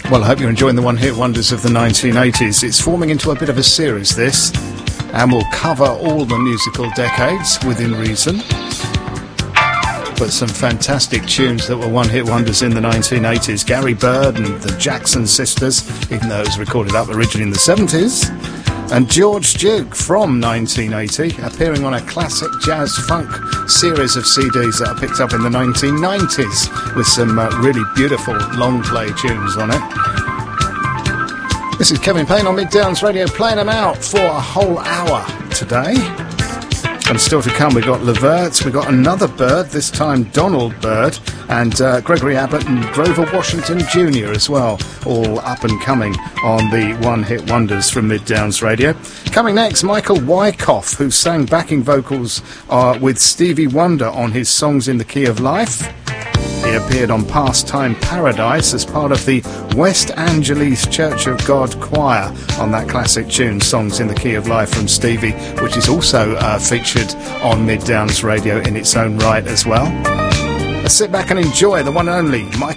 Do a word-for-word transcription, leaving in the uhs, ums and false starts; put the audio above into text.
Well, I hope you're enjoying the one-hit wonders of the nineteen eighties. It's forming into a bit of a series, this, and we'll cover all the musical decades within reason. But some fantastic tunes that were one-hit wonders in the nineteen eighties. Gary Bird and the Jackson Sisters, even though it was recorded up originally in the seventies. And George Duke from nineteen eighty, appearing on a classic jazz funk series of C Ds that I picked up in the nineteen nineties with some uh, really beautiful long play tunes on it. This is Kevin Payne on Mid Downs Radio, playing them out for a whole hour today. And still to come, we've got Leverts, we've got another Bird, this time Donald Byrd, and uh, Gregory Abbott and Grover Washington Junior as well, all up and coming on the one-hit wonders from Mid Downs Radio. Coming next, Michael Wyckoff, who sang backing vocals uh, with Stevie Wonder on his Songs in the Key of Life. He appeared on Pastime Paradise as part of the West Angeles Church of God Choir on that classic tune, Songs in the Key of Life from Stevie, which is also uh, featured on Mid Downs Radio in its own right as well. Let's sit back and enjoy the one and only Michael